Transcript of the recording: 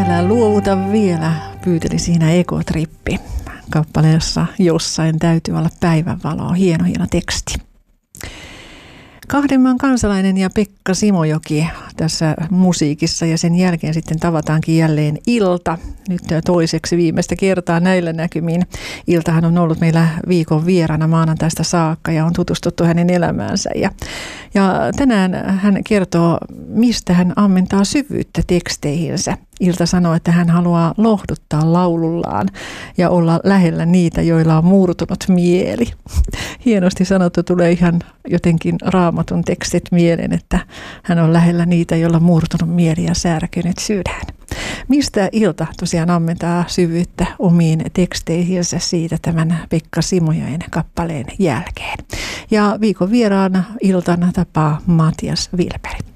Älä luovuta vielä, pyyteli siinä Ekotrippi kappaleessa Jossain täytyy olla päivänvaloa. Hieno teksti. Kahdenmaan kansalainen ja Pekka Simojoki tässä musiikissa ja sen jälkeen sitten tavataankin jälleen Ilta. Nyt toiseksi viimeistä kertaa näillä näkymin. Iltahan on ollut meillä viikon vieraana maanantaista saakka ja on tutustuttu hänen elämäänsä. Ja tänään hän kertoo, mistä hän ammentaa syvyyttä teksteihinsä. Ilta sanoo, että hän haluaa lohduttaa laulullaan ja olla lähellä niitä, joilla on murtunut mieli. Hienosti sanottu, tulee ihan jotenkin Raamatun tekstit mieleen, että hän on lähellä niitä, joilla on murtunut mieli ja särkynyt sydän. Mistä Ilta tosiaan ammentaa syvyyttä omiin teksteihinsä siitä tämän Pekka Simojoen kappaleen jälkeen. Ja viikon vieraana Iltana tapaa Matias Wilberg.